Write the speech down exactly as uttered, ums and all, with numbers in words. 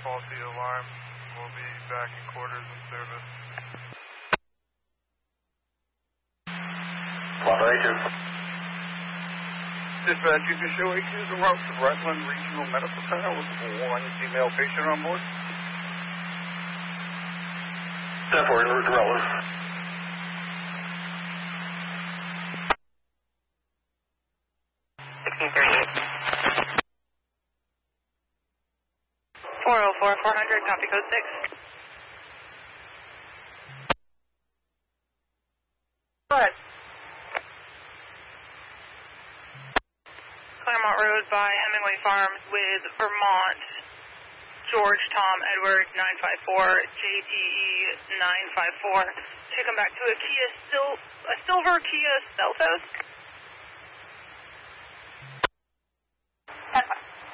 faulty alarm. We'll be back in quarters in service. Operation. Dispatch, you can show eight is en route to Rutland Regional Medical Center with one female patient on board. ten four, en route to Rutland. sixteen thirty-eight. four oh four, four hundred, copy code six. Go ahead. Claremont Road by Hemingway Farms with Vermont, George Tom Edward nine five four, J T E nine five four. To come back to a Kia, sil a silver Kia Seltos.